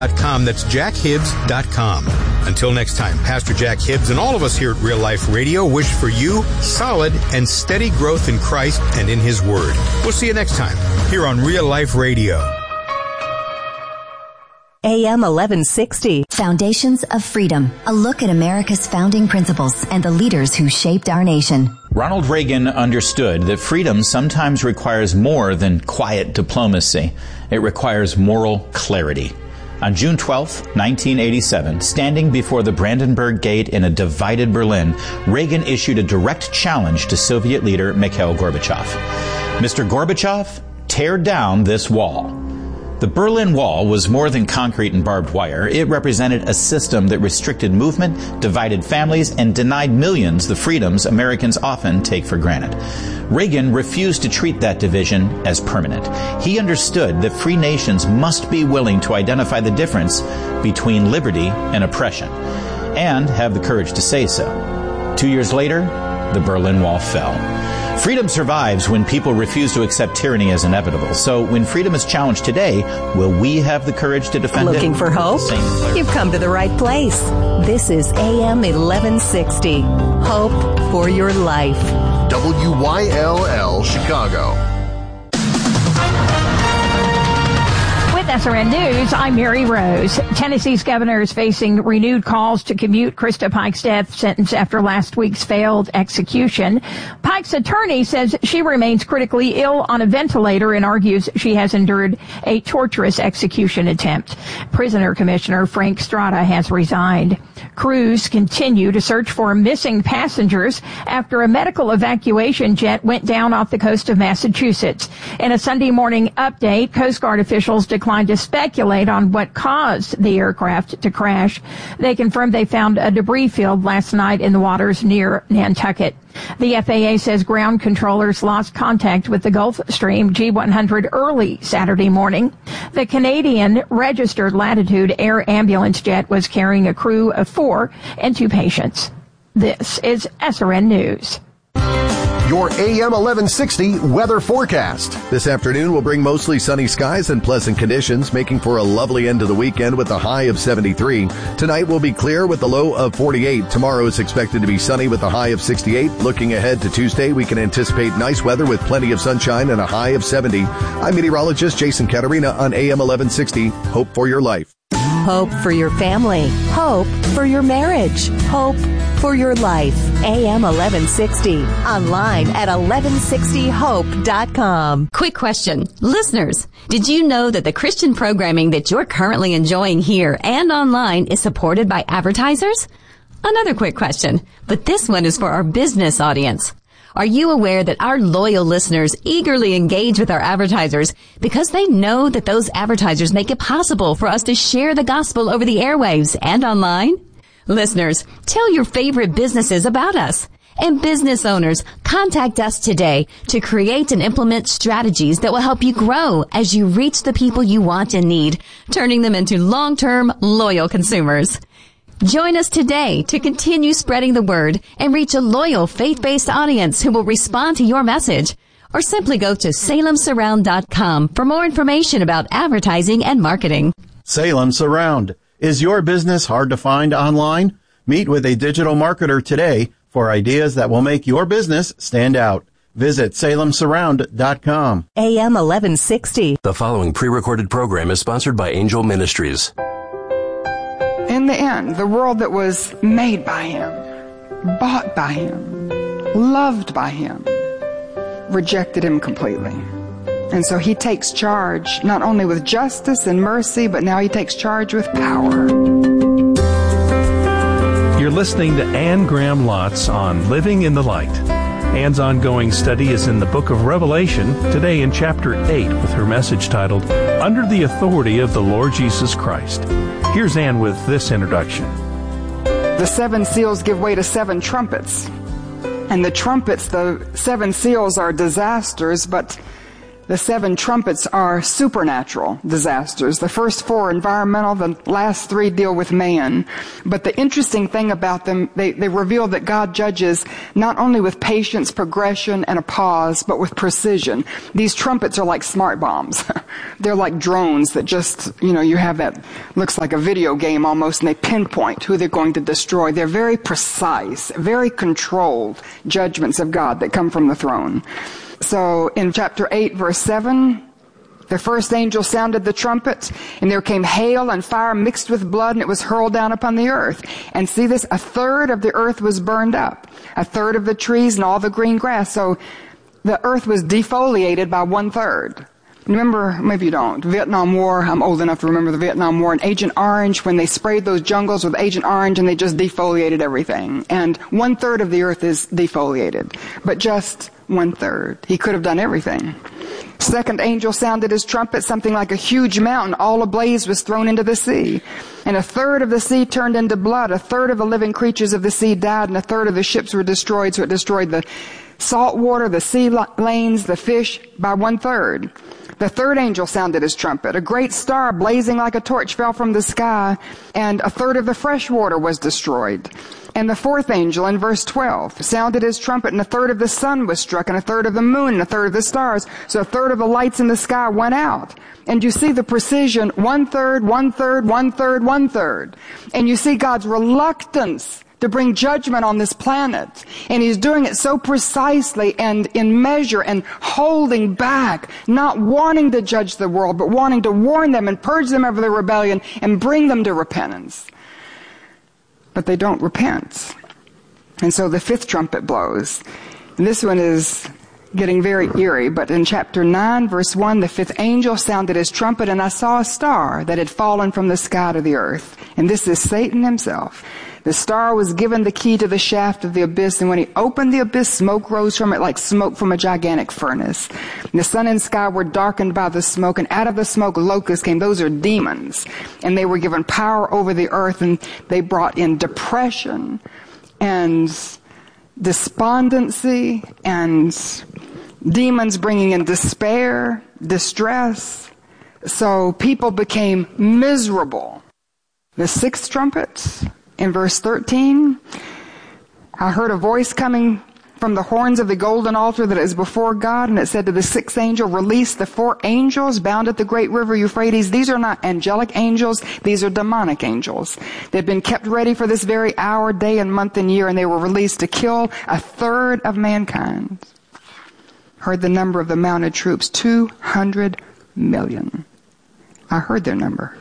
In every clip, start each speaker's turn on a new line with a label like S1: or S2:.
S1: That's jackhibbs.com. Until next time, Pastor Jack Hibbs and all of us here at Real Life Radio wish for you solid and steady growth in Christ and in His Word. We'll see you next time here on Real Life Radio.
S2: AM 1160.
S3: Foundations of Freedom. A look at America's founding principles and the leaders who shaped our nation.
S4: Ronald Reagan understood that freedom sometimes requires more than quiet diplomacy. It requires moral clarity. On June 12, 1987, standing before the Brandenburg Gate in a divided Berlin, Reagan issued a direct challenge to Soviet leader Mikhail Gorbachev. Mr. Gorbachev, tear down this wall. The Berlin Wall was more than concrete and barbed wire. It represented a system that restricted movement, divided families, and denied millions the freedoms Americans often take for granted. Reagan refused to treat that division as permanent. He understood that free nations must be willing to identify the difference between liberty and oppression, and have the courage to say so. 2 years later, the Berlin Wall fell. Freedom survives when people refuse to accept tyranny as inevitable. So when freedom is challenged today, will we have the courage to defend it?
S2: Looking for hope? You've come to the right place. This is AM 1160. Hope for your life.
S5: WYLL Chicago.
S6: With SRN News, I'm Mary Rose. Tennessee's governor is facing renewed calls to commute Krista Pike's death sentence after last week's failed execution. Pike's attorney says she remains critically ill on a ventilator and argues she has endured a torturous execution attempt. Prisoner Commissioner Frank Strada has resigned. Crews continue to search for missing passengers after a medical evacuation jet went down off the coast of Massachusetts. In a Sunday morning update, Coast Guard officials declined to speculate on what caused the aircraft to crash. They confirmed they found a debris field last night in the waters near Nantucket. The FAA says ground controllers lost contact with the Gulfstream G100 early Saturday morning. The Canadian registered Latitude air ambulance jet was carrying a crew of 4 and 2 patients. This is SRN News.
S5: Your AM 1160 weather forecast. This afternoon will bring mostly sunny skies and pleasant conditions, making for a lovely end of the weekend with a high of 73. Tonight will be clear with a low of 48. Tomorrow is expected to be sunny with a high of 68. Looking ahead to Tuesday, we can anticipate nice weather with plenty of sunshine and a high of 70. I'm meteorologist Jason Caterina on AM 1160. Hope for your life.
S2: Hope for your family. Hope for your marriage. Hope for your life. AM 1160. Online at 1160hope.com.
S7: Quick question. Listeners, did you know that the Christian programming that you're currently enjoying here and online is supported by advertisers? Another quick question, but this one is for our business audience. Are you aware that our loyal listeners eagerly engage with our advertisers because they know that those advertisers make it possible for us to share the gospel over the airwaves and online? Listeners, tell your favorite businesses about us. And business owners, contact us today to create and implement strategies that will help you grow as you reach the people you want and need, turning them into long-term, loyal consumers. Join us today to continue spreading the word and reach a loyal, faith-based audience who will respond to your message. Or simply go to salemsurround.com for more information about advertising and marketing.
S8: Salem Surround. Is your business hard to find online? Meet with a digital marketer today for ideas that will make your business stand out. Visit salemsurround.com.
S2: AM 1160.
S9: The following pre-recorded program is sponsored by Angel Ministries.
S10: In the end, the world that was made by Him, bought by Him, loved by Him, rejected Him completely. And so He takes charge, not only with justice and mercy, but now He takes charge with power.
S11: You're listening to Anne Graham Lotz on Living in the Light. Anne's ongoing study is in the book of Revelation, today in chapter 8, with her message titled, Under the Authority of the Lord Jesus Christ. Here's Anne with this introduction.
S10: The 7 seals give way to 7 trumpets. And the trumpets, the 7 seals, are disasters, but The 7 trumpets are supernatural disasters. The first 4 environmental, the last 3 deal with man. But the interesting thing about them, they reveal that God judges not only with patience, progression, and a pause, but with precision. These trumpets are like smart bombs. They're like drones that just, you have that, looks like a video game almost, and they pinpoint who they're going to destroy. They're very precise, very controlled judgments of God that come from the throne. So in chapter 8, verse 7, the first angel sounded the trumpet, and there came hail and fire mixed with blood, and it was hurled down upon the earth. And see this, 1/3 of the earth was burned up, 1/3 of the trees and all the green grass. So the earth was defoliated by 1/3. Remember, maybe you don't, Vietnam War, I'm old enough to remember the Vietnam War, and Agent Orange, when they sprayed those jungles with Agent Orange and they just defoliated everything. And 1/3 of the earth is defoliated, but just 1/3. He could have done everything. Second angel sounded his trumpet, something like a huge mountain, all ablaze, was thrown into the sea. And 1/3 of the sea turned into blood, 1/3 of the living creatures of the sea died, and 1/3 of the ships were destroyed, so it destroyed the salt water, the sea lanes, the fish by 1/3. The third angel sounded his trumpet. A great star blazing like a torch fell from the sky, and 1/3 of the fresh water was destroyed. And the fourth angel, in verse 12, sounded his trumpet, and 1/3 of the sun was struck, and 1/3 of the moon, and 1/3 of the stars. So 1/3 of the lights in the sky went out. And you see the precision, 1/3, 1/3, 1/3, 1/3. And you see God's reluctance to bring judgment on this planet. And he's doing it so precisely and in measure and holding back, not wanting to judge the world, but wanting to warn them and purge them of their rebellion and bring them to repentance. But they don't repent. And so the 5th trumpet blows. And this one is getting very eerie, but in chapter 9, verse 1, the 5th angel sounded his trumpet, and I saw a star that had fallen from the sky to the earth. And this is Satan himself. The star was given the key to the shaft of the abyss, and when he opened the abyss, smoke rose from it like smoke from a gigantic furnace. And the sun and sky were darkened by the smoke, and out of the smoke locusts came. Those are demons. And they were given power over the earth, and they brought in depression and despondency, and demons bringing in despair, distress. So people became miserable. The 6th trumpet, in verse 13, I heard a voice coming from the horns of the golden altar that is before God, and it said to the 6th angel, release the 4 angels bound at the great river Euphrates. These are not angelic angels, these are demonic angels. They've been kept ready for this very hour, day and month and year, and they were released to kill 1/3 of mankind. Heard the number of the mounted troops, 200 million. I heard their number.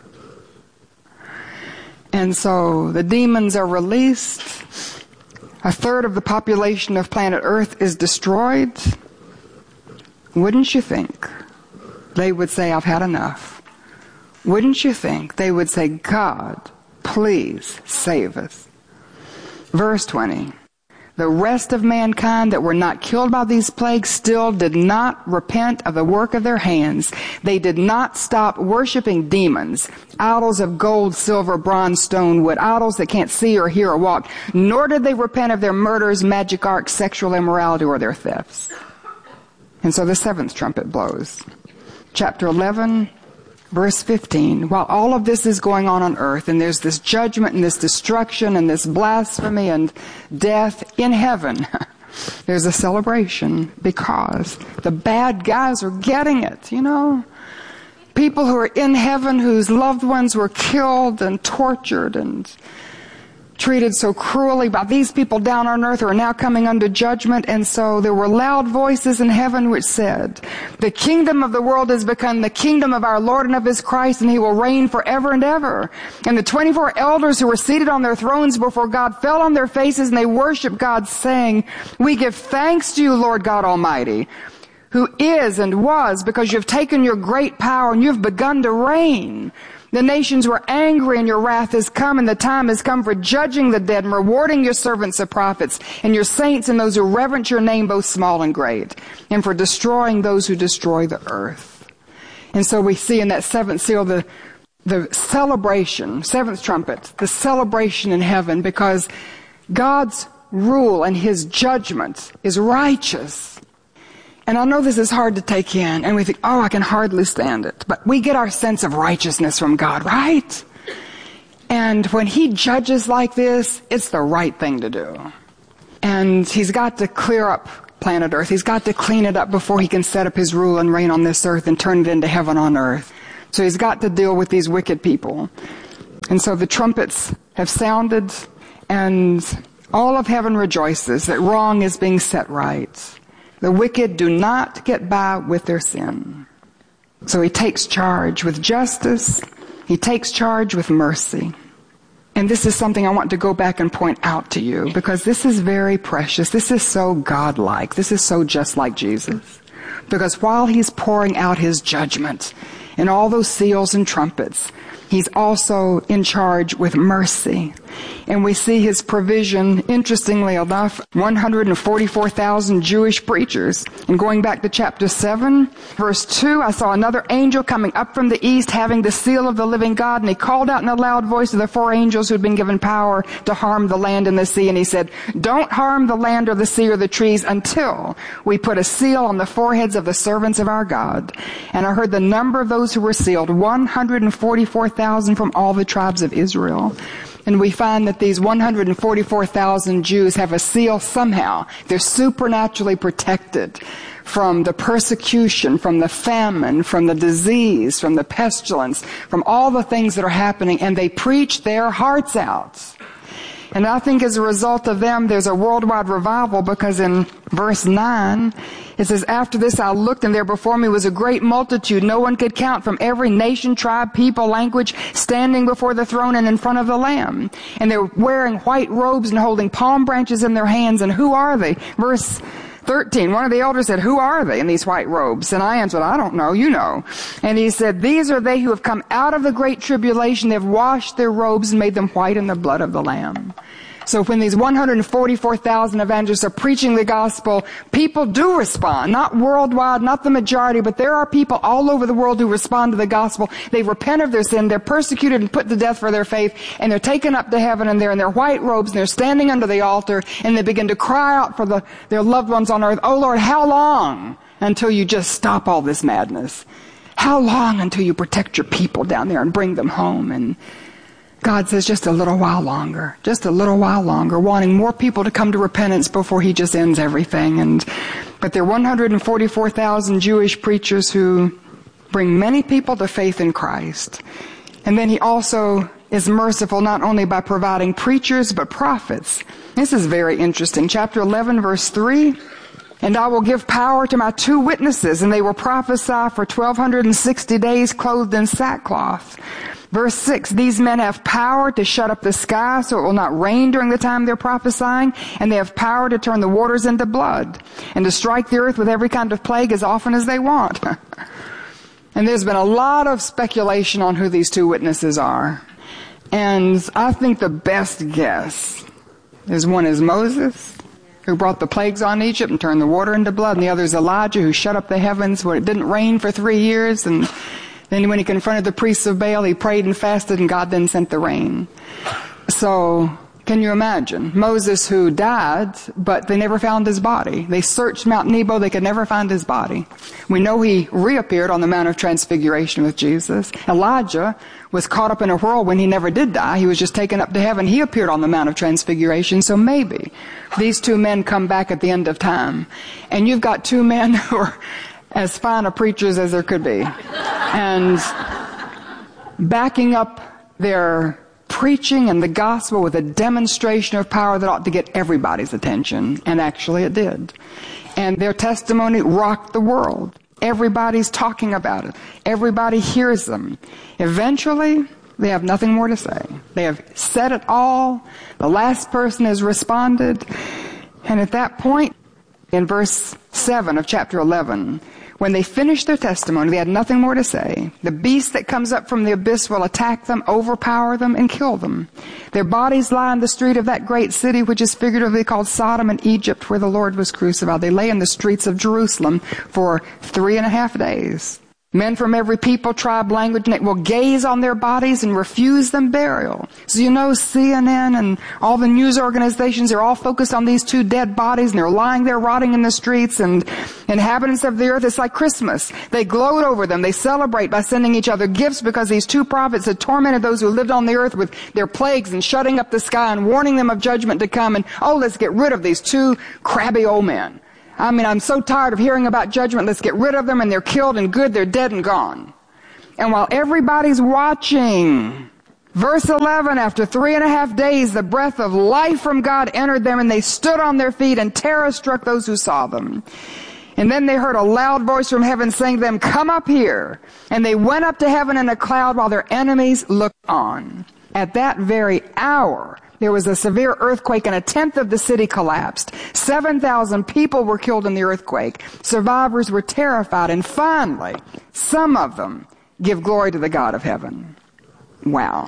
S10: And so the demons are released. 1/3 of the population of planet Earth is destroyed. Wouldn't you think they would say, I've had enough? Wouldn't you think they would say, God, please save us? Verse 20. The rest of mankind that were not killed by these plagues still did not repent of the work of their hands. They did not stop worshiping demons, idols of gold, silver, bronze, stone, wood, idols that can't see or hear or walk, nor did they repent of their murders, magic arts, sexual immorality, or their thefts. And so the 7th trumpet blows. Chapter 11, verse 15. While all of this is going on earth, and there's this judgment and this destruction and this blasphemy and death in heaven, there's a celebration because the bad guys are getting it, People who are in heaven whose loved ones were killed and tortured and treated so cruelly by these people down on earth who are now coming under judgment. And so there were loud voices in heaven which said, the kingdom of the world has become the kingdom of our Lord and of his Christ, and he will reign forever and ever. And the 24 elders who were seated on their thrones before God fell on their faces, and they worshiped God, saying, we give thanks to you, Lord God Almighty, who is and was, because you've taken your great power and you've begun to reign. The nations were angry, and your wrath has come, and the time has come for judging the dead and rewarding your servants the prophets and your saints and those who reverence your name, both small and great, and for destroying those who destroy the earth. And so we see in that 7th seal the celebration, 7th trumpet, the celebration in heaven, because God's rule and his judgment is righteous. And I know this is hard to take in, and we think, oh, I can hardly stand it. But we get our sense of righteousness from God, right? And when He judges like this, it's the right thing to do. And He's got to clear up planet Earth. He's got to clean it up before He can set up His rule and reign on this earth and turn it into heaven on earth. So He's got to deal with these wicked people. And so the trumpets have sounded, and all of heaven rejoices that wrong is being set right. The wicked do not get by with their sin. So He takes charge with justice. He takes charge with mercy. And this is something I want to go back and point out to you, because this is very precious. This is so godlike. This is so just like Jesus. Because while He's pouring out His judgment and all those seals and trumpets, He's also in charge with mercy. And we see His provision, interestingly enough, 144,000 Jewish preachers. And going back to chapter 7, verse 2, I saw another angel coming up from the east having the seal of the living God. And he called out in a loud voice to the 4 angels who had been given power to harm the land and the sea. And he said, don't harm the land or the sea or the trees until we put a seal on the foreheads of the servants of our God. And I heard the number of those who were sealed, 144,000 from all the tribes of Israel. And we find that these 144,000 Jews have a seal somehow. They're supernaturally protected from the persecution, from the famine, from the disease, from the pestilence, from all the things that are happening, and they preach their hearts out. And I think as a result of them, there's a worldwide revival, because in verse 9, it says, after this I looked, and there before me was a great multitude, no one could count, from every nation, tribe, people, language, standing before the throne and in front of the Lamb. And they're wearing white robes and holding palm branches in their hands. And who are they? Verse 13, one of the elders said, who are they in these white robes? And I answered, I don't know, you know. And he said, these are they who have come out of the great tribulation. They've washed their robes and made them white in the blood of the Lamb. So when these 144,000 evangelists are preaching the gospel, people do respond. Not worldwide, not the majority, but there are people all over the world who respond to the gospel. They repent of their sin, they're persecuted and put to death for their faith, and they're taken up to heaven, and they're in their white robes, and they're standing under the altar, and they begin to cry out for their loved ones on earth, oh Lord, how long until you just stop all this madness? How long until you protect your people down there and bring them home? And God says just a little while longer, wanting more people to come to repentance before He just ends everything. But there are 144,000 Jewish preachers who bring many people to faith in Christ. And then He also is merciful not only by providing preachers, but prophets. This is very interesting. Chapter 11, verse 3. And I will give power to my 2 witnesses, and they will prophesy for 1,260 days clothed in sackcloth. Verse 6, these men have power to shut up the sky so it will not rain during the time they're prophesying, and they have power to turn the waters into blood, and to strike the earth with every kind of plague as often as they want. And there's been a lot of speculation on who these 2 witnesses are. And I think the best guess is one is Moses, who brought the plagues on Egypt and turned the water into blood, and the other is Elijah, who shut up the heavens where it didn't rain for 3 years, and then when he confronted the priests of Baal, he prayed and fasted, and God then sent the rain. So, can you imagine? Moses, who died, but they never found his body. They searched Mount Nebo, they could never find his body. We know he reappeared on the Mount of Transfiguration with Jesus. Elijah was caught up in a whirlwind. He never did die. He was just taken up to heaven. He appeared on the Mount of Transfiguration. So maybe these 2 men come back at the end of time. And you've got 2 men who are as fine a preachers as there could be. And backing up their preaching and the gospel with a demonstration of power that ought to get everybody's attention. And actually it did. And their testimony rocked the world. Everybody's talking about it. Everybody hears them. Eventually, they have nothing more to say. They have said it all. The last person has responded. And at that point, in verse 7 of chapter 11, when they finish their testimony, they had nothing more to say. The beast that comes up from the abyss will attack them, overpower them, and kill them. Their bodies lie in the street of that great city, which is figuratively called Sodom and Egypt, where the Lord was crucified. They lay in the streets of Jerusalem for 3.5 days. Men from every people, tribe, language, will gaze on their bodies and refuse them burial. So you know CNN and all the news organizations, they're all focused on these two dead bodies, and they're lying there rotting in the streets, and inhabitants of the earth, it's like Christmas. They gloat over them. They celebrate by sending each other gifts because these two prophets had tormented those who lived on the earth with their plagues and shutting up the sky and warning them of judgment to come. And, let's get rid of these two crabby old men. I'm so tired of hearing about judgment. Let's get rid of them, and they're killed and good. They're dead and gone. And while everybody's watching, verse 11, after 3.5 days, the breath of life from God entered them, and they stood on their feet, and terror struck those who saw them. And then they heard a loud voice from heaven saying to them, "Come up here." And they went up to heaven in a cloud while their enemies looked on. At that very hour, there was a severe earthquake, and 1/10 of the city collapsed. 7,000 people were killed in the earthquake. Survivors were terrified, and finally, some of them give glory to the God of heaven. Wow.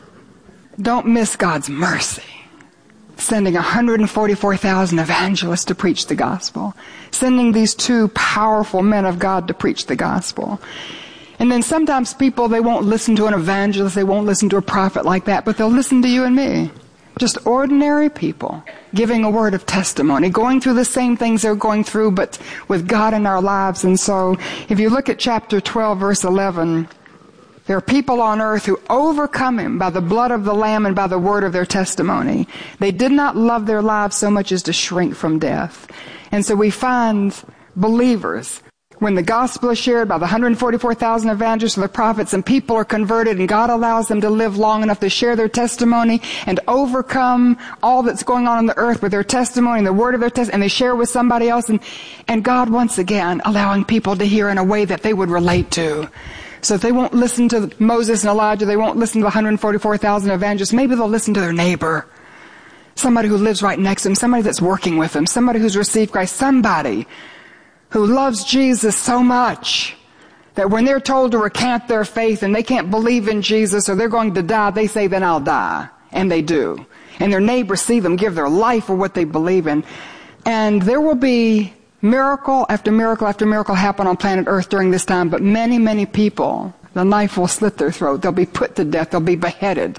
S10: Don't miss God's mercy. Sending 144,000 evangelists to preach the gospel. Sending these two powerful men of God to preach the gospel. And then sometimes people, they won't listen to an evangelist, they won't listen to a prophet like that, but they'll listen to you and me. Just ordinary people giving a word of testimony, going through the same things they're going through, but with God in our lives. And so if you look at chapter 12, verse 11, there are people on earth who overcome him by the blood of the Lamb and by the word of their testimony. They did not love their lives so much as to shrink from death. And so we find believers, when the gospel is shared by the 144,000 evangelists and the prophets, and people are converted, and God allows them to live long enough to share their testimony and overcome all that's going on the earth with their testimony and the word of their testimony, and they share with somebody else, and God once again allowing people to hear in a way that they would relate to. So if they won't listen to Moses and Elijah, they won't listen to the 144,000 evangelists, maybe they'll listen to their neighbor. Somebody who lives right next to them, somebody that's working with them, somebody who's received Christ, somebody who loves Jesus so much that when they're told to recant their faith and they can't believe in Jesus or they're going to die, they say, "Then I'll die." And they do. And their neighbors see them give their life for what they believe in. And there will be miracle after miracle after miracle happen on planet Earth during this time, but many, many people, the knife will slit their throat. They'll be put to death. They'll be beheaded.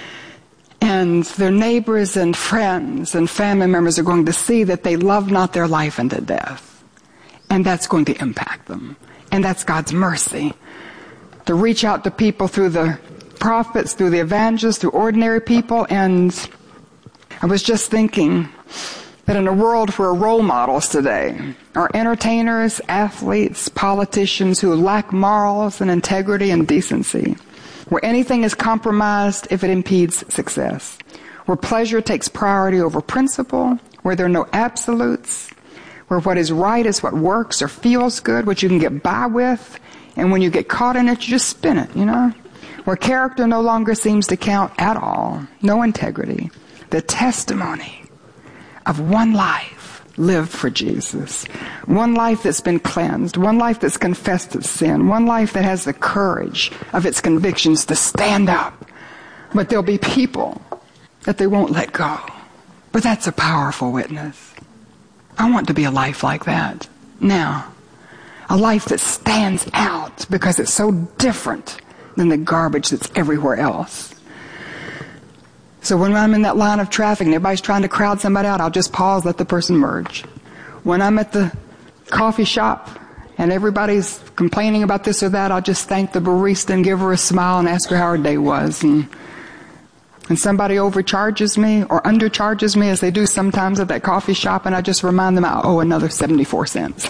S10: And their neighbors and friends and family members are going to see that they love not their life unto death. And that's going to impact them. And that's God's mercy. To reach out to people through the prophets, through the evangelists, through ordinary people. And I was just thinking that in a world where role models today are entertainers, athletes, politicians who lack morals and integrity and decency, where anything is compromised if it impedes success, where pleasure takes priority over principle, where there are no absolutes, where what is right is what works or feels good, what you can get by with, and when you get caught in it, you just spin it, where character no longer seems to count at all, no integrity. The testimony of one life lived for Jesus, one life that's been cleansed, one life that's confessed its sin, one life that has the courage of its convictions to stand up. But there'll be people that they won't let go. But that's a powerful witness. I want to be a life like that. Now, a life that stands out because it's so different than the garbage that's everywhere else. So when I'm in that line of traffic and everybody's trying to crowd somebody out, I'll just pause, let the person merge. When I'm at the coffee shop and everybody's complaining about this or that, I'll just thank the barista and give her a smile and ask her how her day was. And somebody overcharges me or undercharges me, as they do sometimes at that coffee shop, and I just remind them I owe another 74 cents.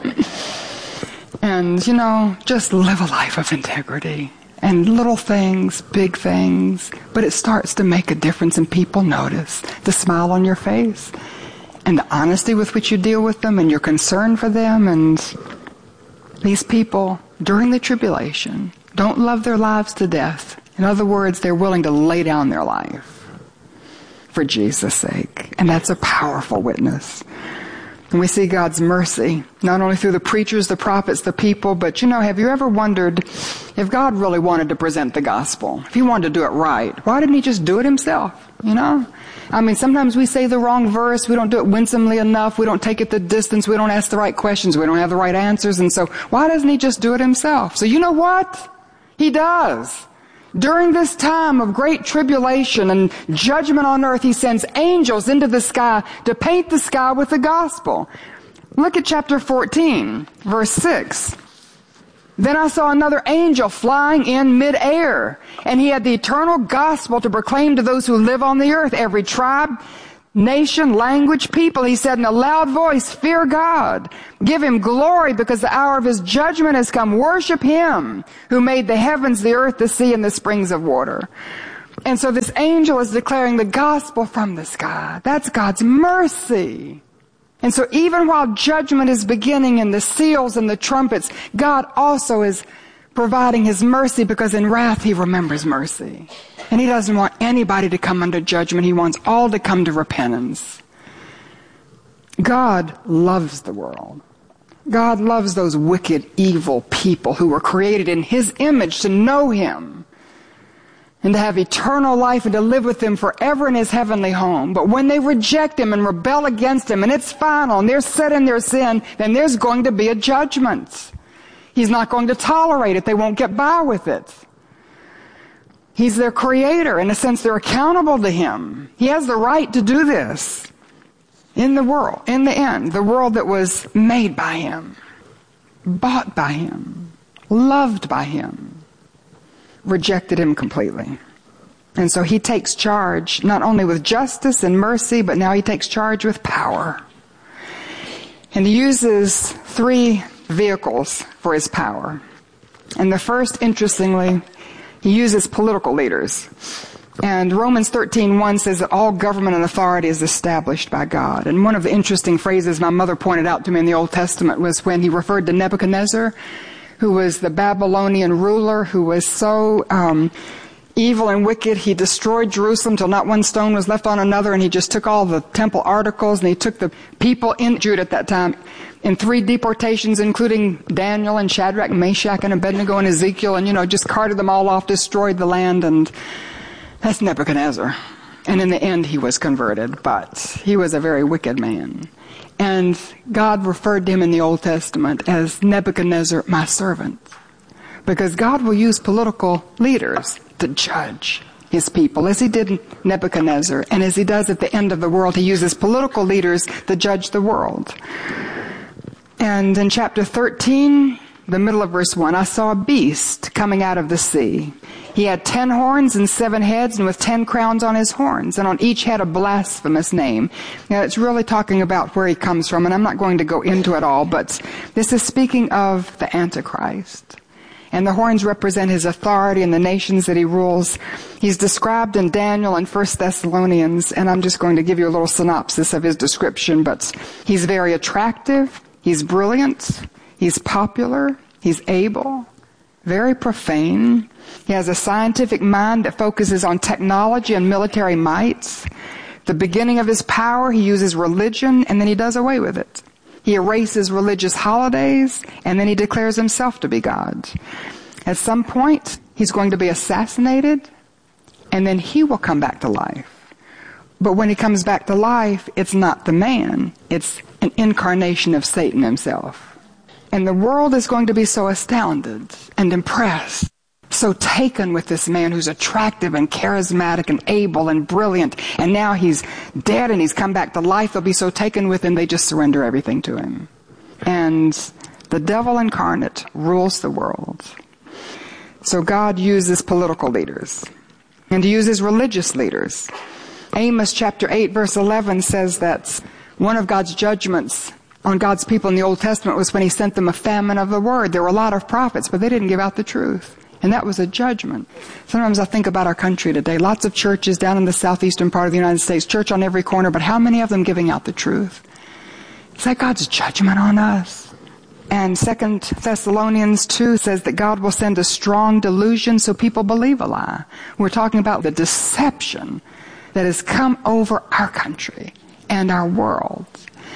S10: And, just live a life of integrity. And little things, big things, but it starts to make a difference and people notice the smile on your face and the honesty with which you deal with them and your concern for them. And these people, during the tribulation, don't love their lives to death. In other words, they're willing to lay down their life for Jesus' sake. And that's a powerful witness. And we see God's mercy, not only through the preachers, the prophets, the people, but have you ever wondered if God really wanted to present the gospel, if he wanted to do it right, why didn't he just do it himself, sometimes we say the wrong verse, we don't do it winsomely enough, we don't take it the distance, we don't ask the right questions, we don't have the right answers, and so why doesn't he just do it himself? So you know what? He does. During this time of great tribulation and judgment on earth, he sends angels into the sky to paint the sky with the gospel. Look at chapter 14, verse 6. Then I saw another angel flying in midair, and he had the eternal gospel to proclaim to those who live on the earth, every tribe, nation, language, people. He said in a loud voice, fear God. Give him glory because the hour of his judgment has come. Worship him who made the heavens, the earth, the sea, and the springs of water. And so this angel is declaring the gospel from the sky. That's God's mercy. And so even while judgment is beginning and the seals and the trumpets, God also is providing his mercy because in wrath he remembers mercy. And he doesn't want anybody to come under judgment. He wants all to come to repentance. God loves the world. God loves those wicked, evil people who were created in his image to know him and to have eternal life and to live with him forever in his heavenly home. But when they reject him and rebel against him and it's final and they're set in their sin, then there's going to be a judgment. He's not going to tolerate it. They won't get by with it. He's their creator. In a sense, they're accountable to him. He has the right to do this in the world, in the end, the world that was made by him, bought by him, loved by him, rejected him completely. And so he takes charge not only with justice and mercy, but now he takes charge with power. And he uses 3 vehicles for his power. And the first, interestingly, he uses political leaders. And Romans 13:1 says that all government and authority is established by God. And one of the interesting phrases my mother pointed out to me in the Old Testament was when he referred to Nebuchadnezzar, who was the Babylonian ruler, who was so evil and wicked. He destroyed Jerusalem till not one stone was left on another, and he just took all the temple articles, and he took the people in Judah at that time in 3 deportations, including Daniel and Shadrach, Meshach, and Abednego and Ezekiel, and just carted them all off, destroyed the land, and that's Nebuchadnezzar. And in the end, he was converted, but he was a very wicked man. And God referred to him in the Old Testament as Nebuchadnezzar, my servant, because God will use political leaders to judge his people, as he did Nebuchadnezzar, and as he does at the end of the world, he uses political leaders to judge the world. And in chapter 13, the middle of verse 1, I saw a beast coming out of the sea. He had 10 horns and 7 heads, and with 10 crowns on his horns, and on each head a blasphemous name. Now, it's really talking about where he comes from, and I'm not going to go into it all, but this is speaking of the Antichrist. And the horns represent his authority and the nations that he rules. He's described in Daniel and 1 Thessalonians, and I'm just going to give you a little synopsis of his description, but he's very attractive, he's brilliant, he's popular, he's able, very profane. He has a scientific mind that focuses on technology and military might. The beginning of his power, he uses religion, and then he does away with it. He erases religious holidays, and then he declares himself to be God. At some point, he's going to be assassinated, and then he will come back to life. But when he comes back to life, it's not the man. It's an incarnation of Satan himself. And the world is going to be so astounded and impressed, so taken with this man who's attractive and charismatic and able and brilliant, and now he's dead and he's come back to life. They'll be so taken with him, they just surrender everything to him. And the devil incarnate rules the world. So God uses political leaders, and he uses religious leaders. Amos chapter 8 verse 11 says that one of God's judgments on God's people in the Old Testament was when he sent them a famine of the word. There were a lot of prophets, but they didn't give out the truth. And that was a judgment. Sometimes I think about our country today. Lots of churches down in the southeastern part of the United States, church on every corner, but how many of them giving out the truth? Is that God's judgment on us? And 2 Thessalonians 2 says that God will send a strong delusion so people believe a lie. We're talking about the deception that has come over our country and our world.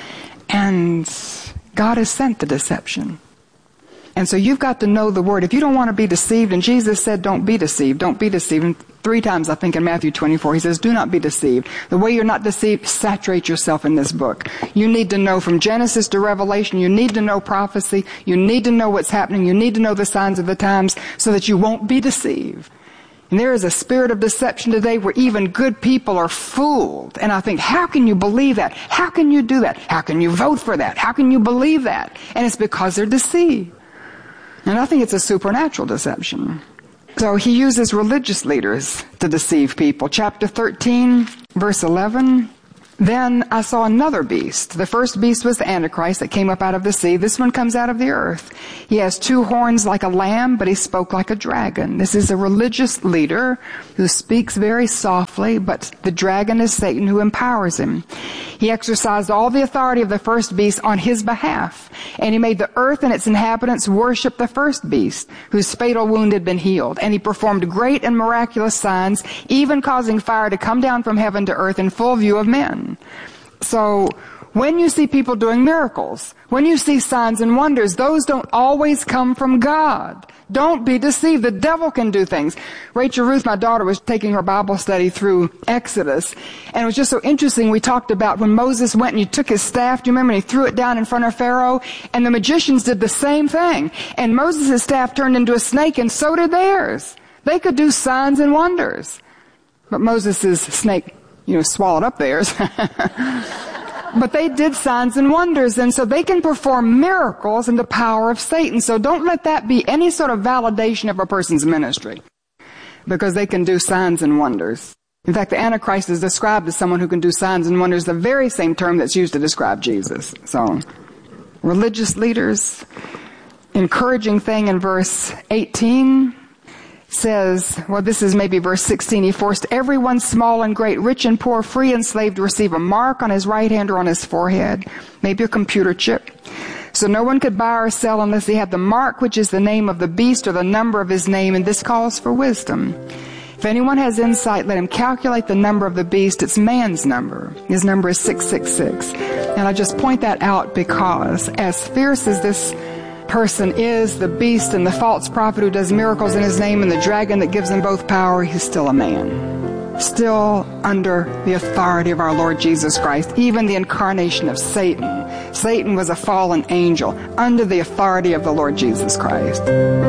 S10: And God has sent the deception. And so you've got to know the Word. If you don't want to be deceived, and Jesus said, don't be deceived, don't be deceived. And 3 times, I think, in Matthew 24, he says, do not be deceived. The way you're not deceived, saturate yourself in this book. You need to know from Genesis to Revelation. You need to know prophecy. You need to know what's happening. You need to know the signs of the times so that you won't be deceived. And there is a spirit of deception today where even good people are fooled. And I think, how can you believe that? How can you do that? How can you vote for that? How can you believe that? And it's because they're deceived. And I think it's a supernatural deception. So he uses religious leaders to deceive people. Chapter 13, verse 11. Then I saw another beast. The first beast was the Antichrist that came up out of the sea. This one comes out of the earth. He has 2 horns like a lamb, but he spoke like a dragon. This is a religious leader who speaks very softly, but the dragon is Satan who empowers him. He exercised all the authority of the first beast on his behalf, and he made the earth and its inhabitants worship the first beast, whose fatal wound had been healed. And he performed great and miraculous signs, even causing fire to come down from heaven to earth in full view of men. So, when you see people doing miracles, when you see signs and wonders, those don't always come from God. Don't be deceived. The devil can do things. Rachel Ruth, my daughter, was taking her Bible study through Exodus, and it was just so interesting. We talked about when Moses went and he took his staff, do you remember, and he threw it down in front of Pharaoh, and the magicians did the same thing. And Moses' staff turned into a snake, and so did theirs. They could do signs and wonders. But Moses' snake, swallowed up theirs. But they did signs and wonders, and so they can perform miracles in the power of Satan. So don't let that be any sort of validation of a person's ministry, because they can do signs and wonders. In fact, the Antichrist is described as someone who can do signs and wonders, the very same term that's used to describe Jesus. So, religious leaders, encouraging thing in verse 18, says, well, this is maybe verse 16, he forced everyone, small and great, rich and poor, free and slave, to receive a mark on his right hand or on his forehead, maybe a computer chip. So no one could buy or sell unless he had the mark, which is the name of the beast or the number of his name, and this calls for wisdom. If anyone has insight, let him calculate the number of the beast. It's man's number. His number is 666. And I just point that out because as fierce as this person is, the beast and the false prophet who does miracles in his name and the dragon that gives them both power, he's still a man. Still under the authority of our Lord Jesus Christ. Even the incarnation of Satan. Satan was a fallen angel under the authority of the Lord Jesus Christ.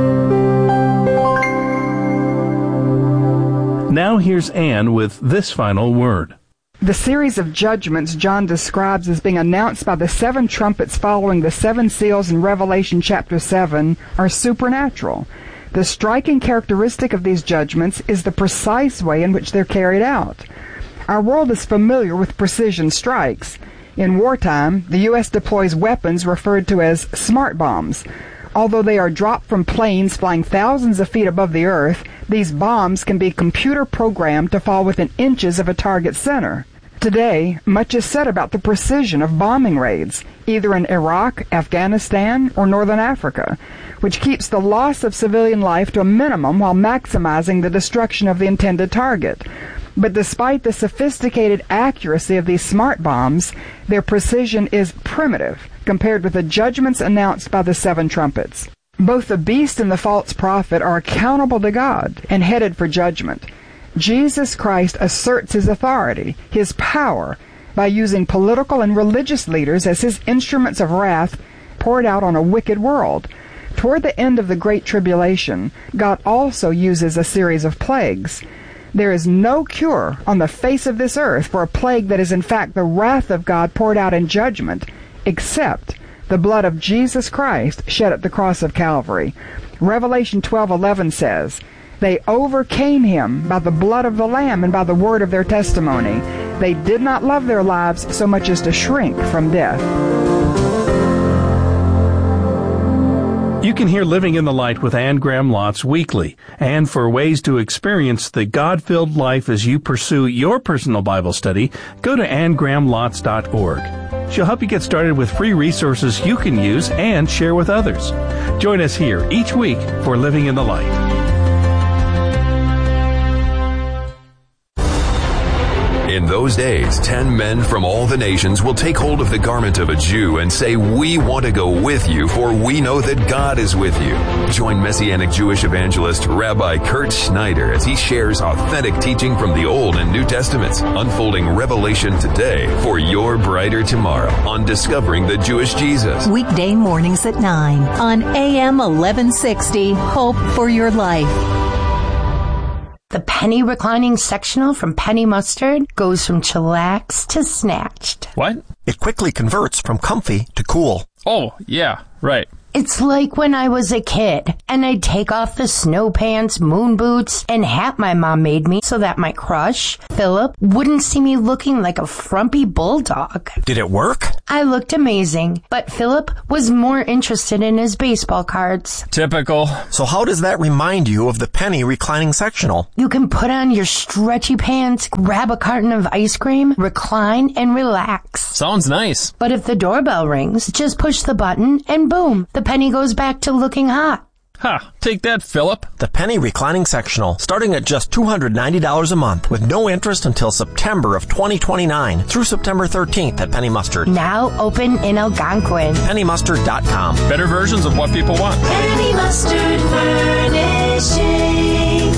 S11: Now here's Anne with this final word.
S10: The series of judgments John describes as being announced by the 7 trumpets following the 7 seals in Revelation chapter 7 are supernatural. The striking characteristic of these judgments is the precise way in which they're carried out. Our world is familiar with precision strikes. In wartime, the U.S. deploys weapons referred to as smart bombs. Although they are dropped from planes flying thousands of feet above the earth, these bombs can be computer programmed to fall within inches of a target center. Today, much is said about the precision of bombing raids, either in Iraq, Afghanistan, or Northern Africa, which keeps the loss of civilian life to a minimum while maximizing the destruction of the intended target. But despite the sophisticated accuracy of these smart bombs, their precision is primitive compared with the judgments announced by the 7 trumpets. Both the beast and the false prophet are accountable to God and headed for judgment. Jesus Christ asserts his authority, his power, by using political and religious leaders as his instruments of wrath poured out on a wicked world. Toward the end of the Great Tribulation, God also uses a series of plagues. There is no cure on the face of this earth for a plague that is in fact the wrath of God poured out in judgment, except the blood of Jesus Christ shed at the cross of Calvary. Revelation 12:11 says, "They overcame him by the blood of the Lamb and by the word of their testimony. They did not love their lives so much as to shrink from death."
S11: You can hear Living in the Light with Anne Graham Lotz weekly, and for ways to experience the God-filled life as you pursue your personal Bible study, go to annegrahamlotz.org. She'll help you get started with free resources you can use and share with others. Join us here each week for Living in the Light.
S12: In those days, 10 men from all the nations will take hold of the garment of a Jew and say, "We want to go with you, for we know that God is with you." Join Messianic Jewish evangelist Rabbi Kurt Schneider as he shares authentic teaching from the Old and New Testaments, unfolding revelation today for your brighter tomorrow on Discovering the Jewish Jesus.
S2: Weekday mornings at 9 on AM 1160. Hope for your life.
S13: The penny reclining sectional from Penny Mustard goes from chillaxed to snatched.
S14: What?
S15: It quickly converts from comfy to cool.
S14: Oh, yeah, right.
S13: It's like when I was a kid, and I'd take off the snow pants, moon boots, and hat my mom made me so that my crush, Philip, wouldn't see me looking like a frumpy bulldog.
S15: Did it work?
S13: I looked amazing, but Philip was more interested in his baseball cards.
S14: Typical.
S15: So how does that remind you of the penny reclining sectional?
S13: You can put on your stretchy pants, grab a carton of ice cream, recline, and relax.
S14: Sounds nice.
S13: But if the doorbell rings, just push the button, and boom, the penny goes back to looking hot.
S14: Ha! Take that, Philip.
S15: The penny reclining sectional, starting at just $290 a month, with no interest until September of 2029 through September 13th at Penny Mustard.
S13: Now open in Algonquin.
S15: PennyMustard.com.
S14: Better versions of what people want.
S16: Penny Mustard Furnishing.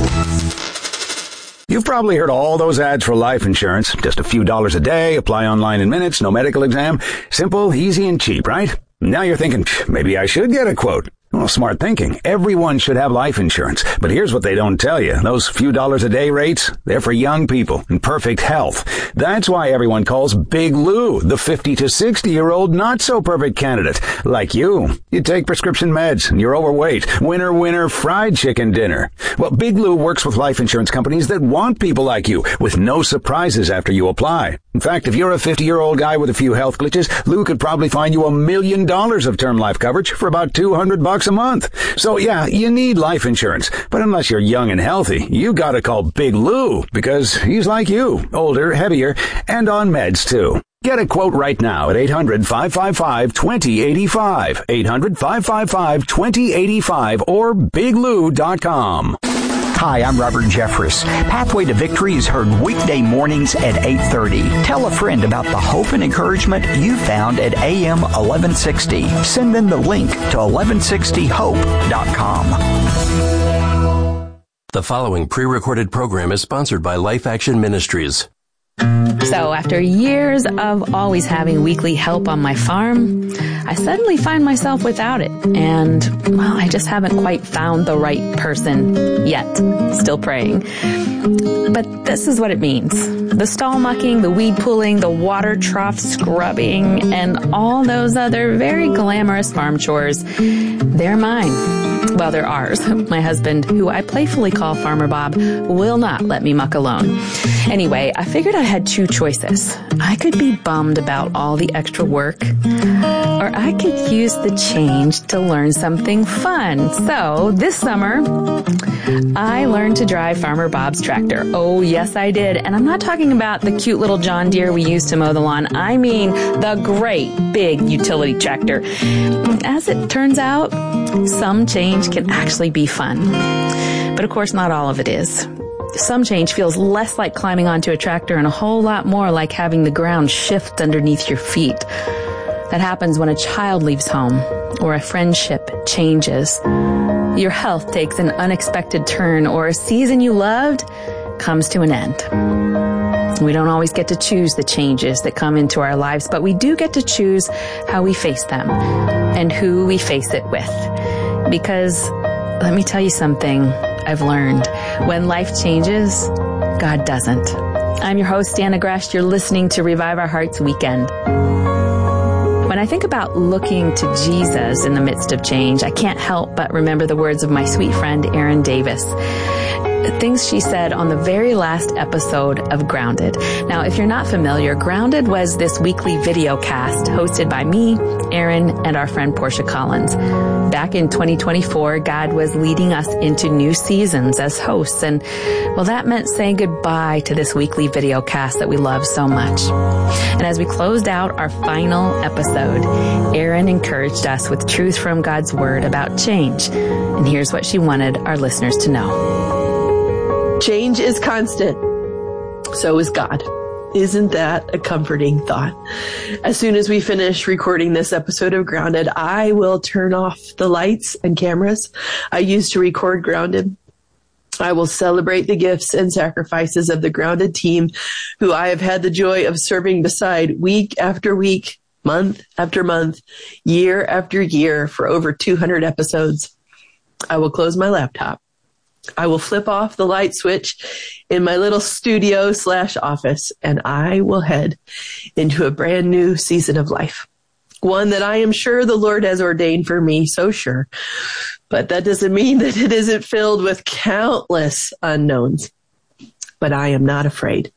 S17: You've probably heard all those ads for life insurance. Just a few dollars a day, apply online in minutes, no medical exam. Simple, easy, and cheap, right? Now you're thinking, maybe I should get a quote. Well, smart thinking. Everyone should have life insurance. But here's what they don't tell you. Those few dollars a day rates, they're for young people in perfect health. That's why everyone calls Big Lou the 50 to 60-year-old not-so-perfect candidate. Like you. You take prescription meds and you're overweight. Winner, winner, fried chicken dinner. Well, Big Lou works with life insurance companies that want people like you with no surprises after you apply. In fact, if you're a 50-year-old guy with a few health glitches, Lou could probably find you $1 million of term life coverage for about $200 a month. So yeah, you need life insurance. But unless you're young and healthy, you gotta call Big Lou because he's like you, older, heavier, and on meds too. Get a quote right now at 800-555-2085, 800-555-2085, or biglou.com.
S18: Hi, I'm Robert Jeffress. Pathway to Victory is heard weekday mornings at 8:30. Tell a friend about the hope and encouragement you found at AM 1160. Send them the link to 1160hope.com.
S9: The following pre-recorded program is sponsored by Life Action Ministries.
S19: So after years of always having weekly help on my farm, I suddenly find myself without it. And, well, I just haven't quite found the right person yet. Still praying. But this is what it means. The stall mucking, the weed pulling, the water trough scrubbing, and all those other very glamorous farm chores, they're mine. Well, they're ours. My husband, who I playfully call Farmer Bob, will not let me muck alone. Anyway, I figured I had two choices. I could be bummed about all the extra work, or I could use the change to learn something fun. So this summer, I learned to drive Farmer Bob's tractor. Oh, yes, I did. And I'm not talking about the cute little John Deere we use to mow the lawn. I mean the great big utility tractor. As it turns out, some change can actually be fun. But of course, not all of it is. Some change feels less like climbing onto a tractor and a whole lot more like having the ground shift underneath your feet. That happens when a child leaves home or a friendship changes. Your health takes an unexpected turn, or a season you loved comes to an end. We don't always get to choose the changes that come into our lives, but we do get to choose how we face them and who we face it with. Because let me tell you something I've learned. When life changes, God doesn't. I'm your host, Anna Gresh. You're listening to Revive Our Hearts Weekend. When I think about looking to Jesus in the midst of change, I can't help but remember the words of my sweet friend, Erin Davis. Things she said on the very last episode of Grounded. Now, if you're not familiar, Grounded was this weekly video cast hosted by me, Erin, and our friend Portia Collins. Back in 2024, God was leading us into new seasons as hosts, and, well, that meant saying goodbye to this weekly video cast that we love so much. And as we closed out our final episode, Erin encouraged us with truth from God's Word about change. And here's what she wanted our listeners to know.
S20: Change is constant. So is God.
S16: Isn't that a comforting thought? As soon as we finish recording this episode of Grounded, I will turn off the lights and cameras I use to record Grounded. I will celebrate the gifts and sacrifices of the Grounded team who I have had the joy of serving beside week after week, month after month, year after year for over 200 episodes. I will close my laptop. I will flip off the light switch in my little studio/office, and I will head into a brand new season of life. One that I am sure the Lord has ordained for me, so sure. But that doesn't mean that it isn't filled with countless unknowns. But I am not afraid.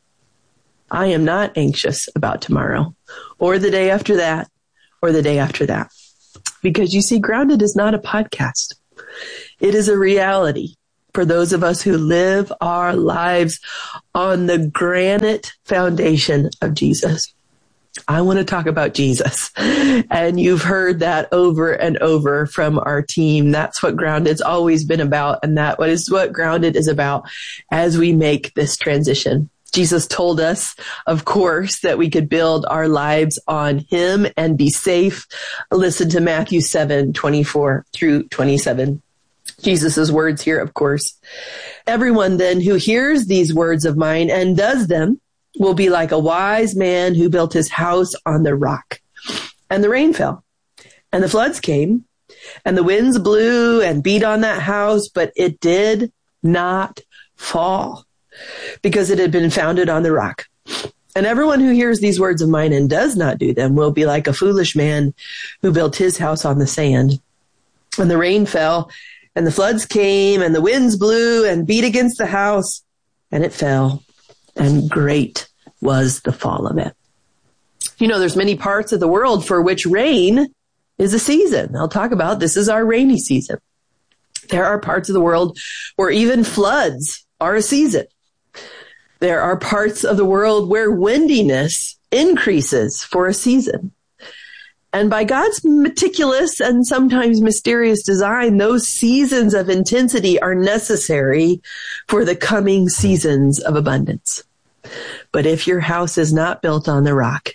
S16: I am not anxious about tomorrow, or the day after that, or the day after that. Because you see, Grounded is not a podcast. It is a reality for those of us who live our lives on the granite foundation of Jesus. I want to talk about Jesus. And you've heard that over and over from our team. That's what Grounded's always been about. And that is what Grounded is about as we make this transition. Jesus told us, of course, that we could build our lives on him and be safe. Listen to Matthew 7:24 through 27. Jesus' words here, of course. Everyone then who hears these words of mine and does them will be like a wise man who built his house on the rock. And the rain fell, and the floods came, and the winds blew and beat on that house, but it did not fall, because it had been founded on the rock. And everyone who hears these words of mine and does not do them will be like a foolish man who built his house on the sand. And the rain fell, and the floods came, and the winds blew and beat against the house, and it fell, and great was the fall of it. You know, there's many parts of the world for which rain is a season. I'll talk about this is our rainy season. There are parts of the world where even floods are a season. There are parts of the world where windiness increases for a season. And by God's meticulous and sometimes mysterious design, those seasons of intensity are necessary for the coming seasons of abundance. But if your house is not built on the rock,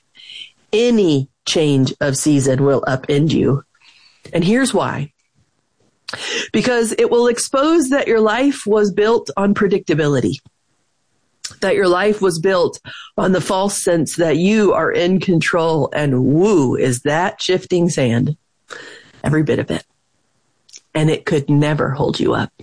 S16: any change of season will upend you. And here's why. Because it will expose that your life was built on predictability. That your life was built on the false sense that you are in control, and woo, is that shifting sand. Every bit of it. And it could never hold you up.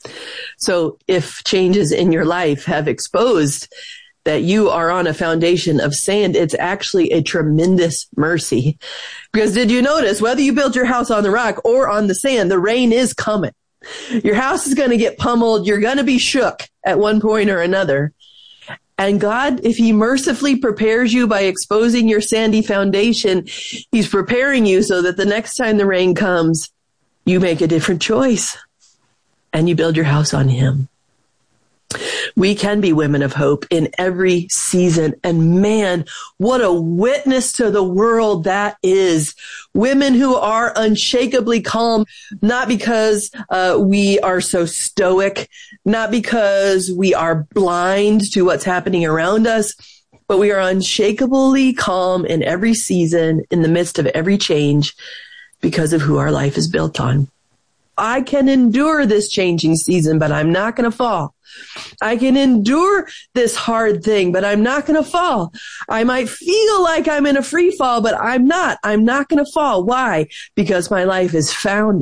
S16: So if changes in your life have exposed that you are on a foundation of sand, it's actually a tremendous mercy. Because did you notice, whether you built your house on the rock or on the sand, the rain is coming. Your house is going to get pummeled. You're going to be shook at one point or another. And God, if he mercifully prepares you by exposing your sandy foundation, he's preparing you so that the next time the rain comes, you make a different choice and you build your house on him. We can be women of hope in every season. And man, what a witness to the world that is. Women who are unshakably calm, not because we are so stoic, not because we are blind to what's happening around us, but we are unshakably calm in every season, in the midst of every change, because of who our life is built on. I can endure this changing season, but I'm not going to fall. I can endure this hard thing, but I'm not going to fall. I might feel like I'm in a free fall, but I'm not. I'm not going to fall. Why? Because my life is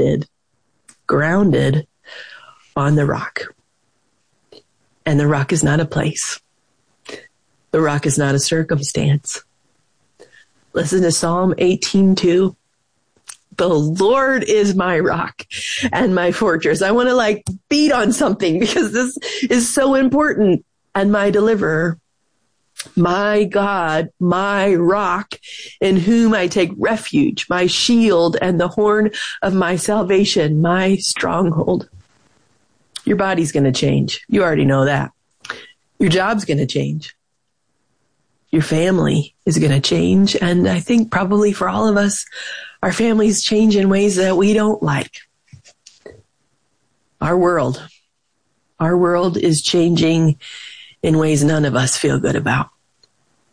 S16: grounded on the rock. And the rock is not a place. The rock is not a circumstance. Listen to Psalm 18:2. The Lord is my rock and my fortress. I want to beat on something because this is so important. And my deliverer, my God, my rock in whom I take refuge, my shield and the horn of my salvation, my stronghold. Your body's going to change. You already know that. Your job's going to change. Your family is going to change. And I think probably for all of us, our families change in ways that we don't like. Our world is changing in ways none of us feel good about.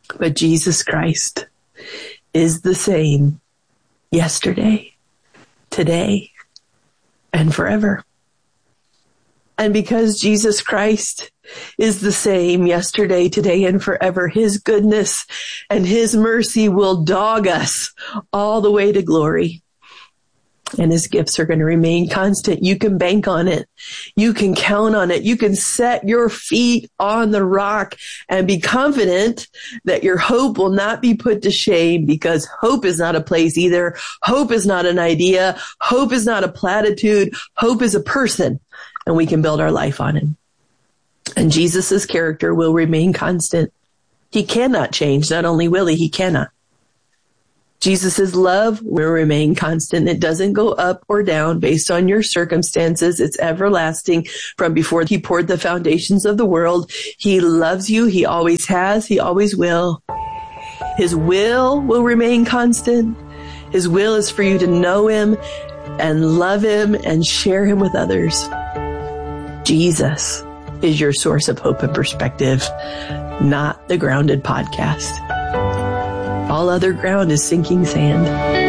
S16: But Jesus Christ is the same yesterday, today, and forever. And because Jesus Christ is the same yesterday, today, and forever, his goodness and his mercy will dog us all the way to glory. And his gifts are going to remain constant. You can bank on it. You can count on it. You can set your feet on the rock and be confident that your hope will not be put to shame, because hope is not a place either. Hope is not an idea. Hope is not a platitude. Hope is a person, and we can build our life on him. And Jesus' character will remain constant. He cannot change. Not only will he cannot. Jesus' love will remain constant. It doesn't go up or down based on your circumstances. It's everlasting from before he poured the foundations of the world. He loves you. He always has. He always will. His will remain constant. His will is for you to know him and love him and share him with others. Jesus is your source of hope and perspective, not the Grounded podcast. All other ground is sinking sand.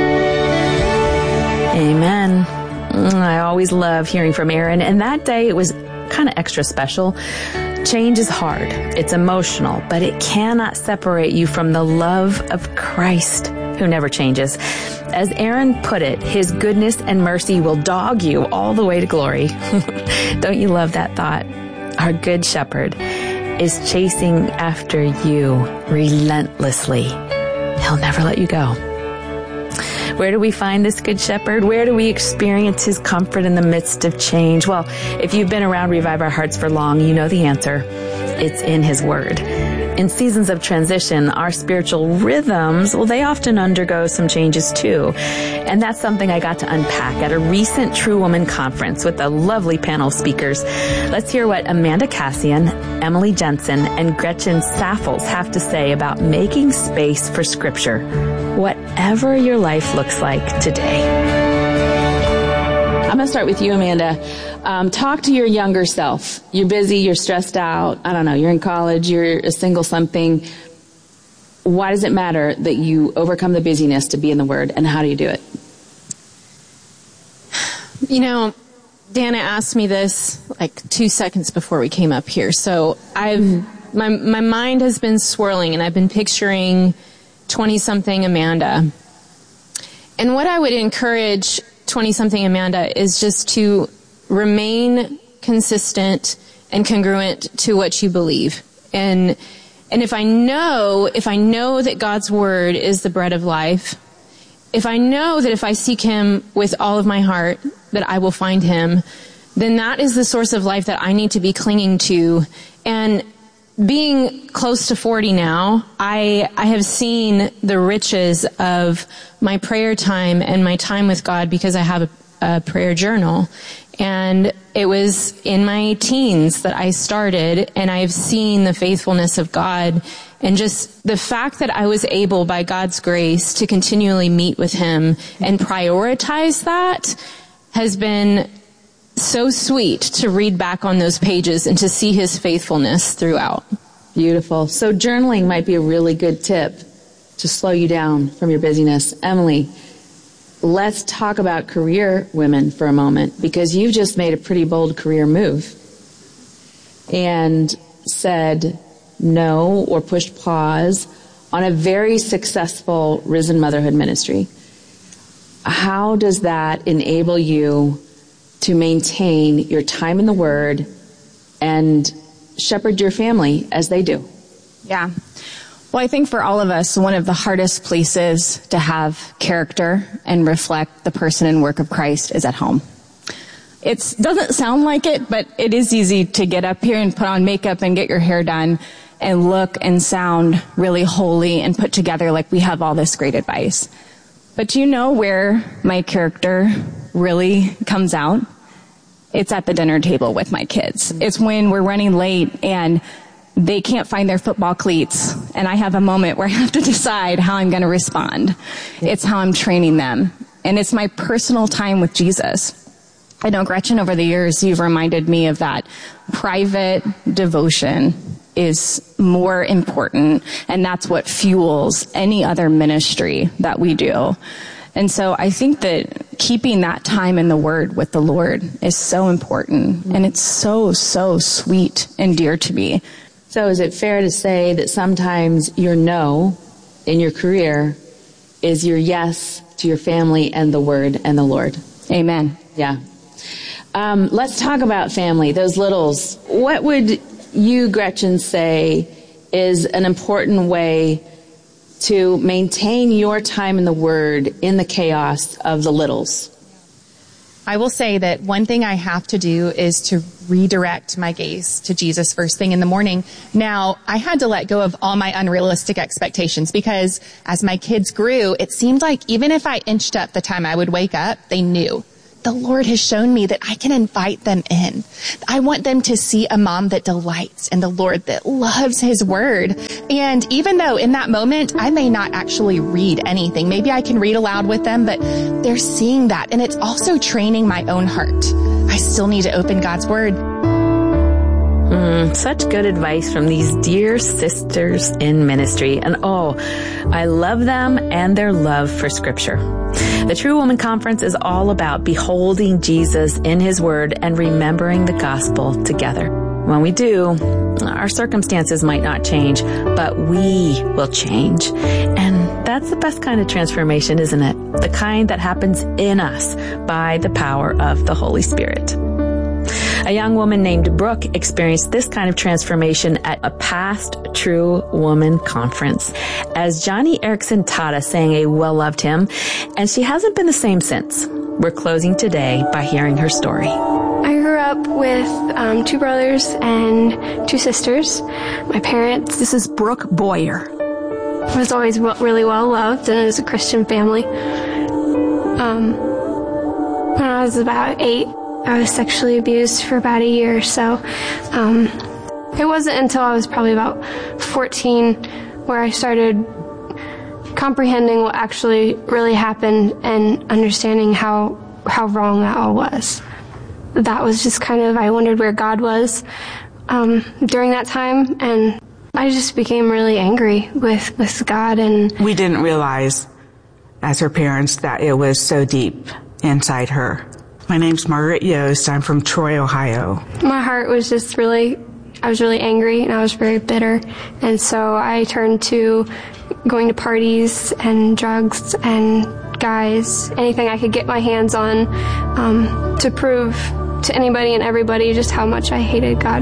S19: Amen. I always love hearing from Aaron, and that day it was kind of extra special. Change is hard. It's emotional, but it cannot separate you from the love of Christ, who never changes. As Aaron put it, his goodness and mercy will dog you all the way to glory. Don't you love that thought? Our good shepherd is chasing after you relentlessly. He'll never let you go. Where do we find this good shepherd? Where do we experience his comfort in the midst of change? Well, if you've been around Revive Our Hearts for long, you know the answer. It's in his word. In seasons of transition, our spiritual rhythms, well, they often undergo some changes too. And that's something I got to unpack at a recent True Woman conference with a lovely panel of speakers. Let's hear what Amanda Cassian, Emily Jensen, and Gretchen Saffels have to say about making space for Scripture, whatever your life looks like today.
S20: I'm going to start with you, Amanda. Talk to your younger self. You're busy, you're stressed out. I don't know, you're in college, you're a single something. Why does it matter that you overcome the busyness to be in the Word, and how do you do it?
S21: You know, Dana asked me this like 2 seconds before we came up here. So my mind has been swirling, and I've been picturing 20-something Amanda. And what I would encourage 20-something Amanda is just to remain consistent and congruent to what you believe. And if I know that God's word is the bread of life, if I know that if I seek him with all of my heart, that I will find him, then that is the source of life that I need to be clinging to. And being close to 40 now, I have seen the riches of my prayer time and my time with God, because I have a prayer journal. And it was in my teens that I started, and I've seen the faithfulness of God, and just the fact that I was able, by God's grace, to continually meet with him and prioritize that has been so sweet to read back on those pages and to see his faithfulness throughout.
S20: Beautiful. So journaling might be a really good tip to slow you down from your busyness. Emily, let's talk about career women for a moment, because you've just made a pretty bold career move and said no, or pushed pause on a very successful Risen Motherhood ministry. How does that enable you to maintain your time in the Word and shepherd your family as they do?
S22: Yeah. Well, I think for all of us, one of the hardest places to have character and reflect the person and work of Christ is at home. It doesn't sound like it, but it is easy to get up here and put on makeup and get your hair done and look and sound really holy and put together like we have all this great advice. But do you know where my character really comes out? It's at the dinner table with my kids. It's when we're running late and they can't find their football cleats, and I have a moment where I have to decide how I'm going to respond. It's how I'm training them, and it's my personal time with Jesus. I know, Gretchen, over the years, you've reminded me of that private devotion is more important, and that's what fuels any other ministry that we do. And so I think that keeping that time in the Word with the Lord is so important, and it's so, so sweet and dear to me.
S19: So is it fair to say that sometimes your no in your career is your yes to your family and the Word and the Lord?
S22: Amen.
S19: Yeah. Let's talk about family, those littles. What would you, Gretchen, say is an important way to maintain your time in the Word in the chaos of the littles?
S1: I will say that one thing I have to do is to redirect my gaze to Jesus first thing in the morning. Now, I had to let go of all my unrealistic expectations because as my kids grew, it seemed like even if I inched up the time I would wake up, they knew. The Lord has shown me that I can invite them in. I want them to see a mom that delights in the Lord, that loves His Word. And even though in that moment, I may not actually read anything, maybe I can read aloud with them, but they're seeing that. And it's also training my own heart. I still need to open God's Word.
S19: Such good advice from these dear sisters in ministry. And I love them and their love for Scripture. The True Woman Conference is all about beholding Jesus in His Word and remembering the gospel together. When we do, our circumstances might not change, but we will change. And that's the best kind of transformation, isn't it? The kind that happens in us by the power of the Holy Spirit. A young woman named Brooke experienced this kind of transformation at a past True Woman Conference as Johnny Erickson Tata sang a well-loved hymn, and she hasn't been the same since. We're closing today by hearing her story.
S3: I grew up with 2 brothers and 2 sisters. My parents...
S6: This is Brooke Boyer.
S3: Was always really well loved, and it was a Christian family. When I was about 8, I was sexually abused for about a year or so. It wasn't until I was probably about 14 where I started comprehending what actually really happened and understanding how wrong that all was. That was just kind of, I wondered where God was during that time, and I just became really angry with God. And
S23: we didn't realize as her parents that it was so deep inside her. My name's Margaret Yost. I'm from Troy, Ohio.
S3: My heart was just I was really angry and I was very bitter. And so I turned to going to parties and drugs and guys, anything I could get my hands on, to prove to anybody and everybody just how much I hated God.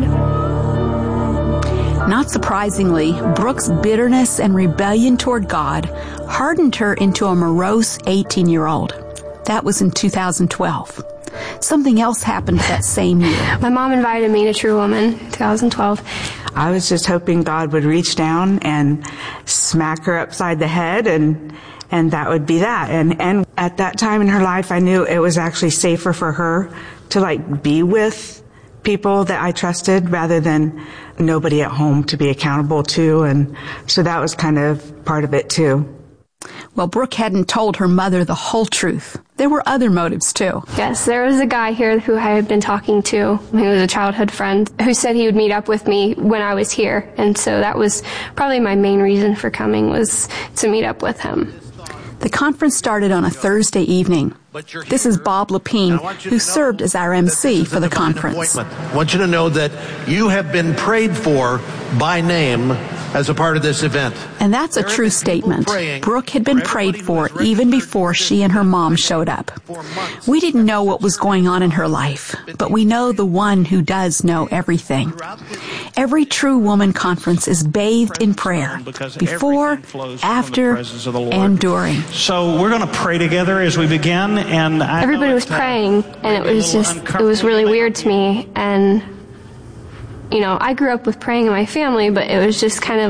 S6: Not surprisingly, Brooke's bitterness and rebellion toward God hardened her into a morose 18-year-old. That was in 2012. Something else happened that same year.
S3: My mom invited me to True Woman in 2012.
S23: I was just hoping God would reach down and smack her upside the head, and that would be that. And at that time in her life, I knew it was actually safer for her to be with people that I trusted rather than nobody at home to be accountable to. And so that was kind of part of it too.
S6: Well, Brooke hadn't told her mother the whole truth. There were other motives, too.
S3: Yes, there was a guy here who I had been talking to. He was a childhood friend who said he would meet up with me when I was here. And so that was probably my main reason for coming, was to meet up with him.
S6: The conference started on a Thursday evening. This is Bob Lepine, who served as our MC for the conference.
S24: I want you to know that you have been prayed for by name as a part of this event.
S6: And that's a true statement. Brooke had been prayed for even before she and her mom showed up. We didn't know what was going on in her life, but we know the one who does know everything. Every True Woman Conference is bathed in prayer, before, after, and during.
S25: So we're going to pray together as we begin. And
S3: everybody was praying, and it was really weird to me. And I grew up with praying in my family, but it was just kind of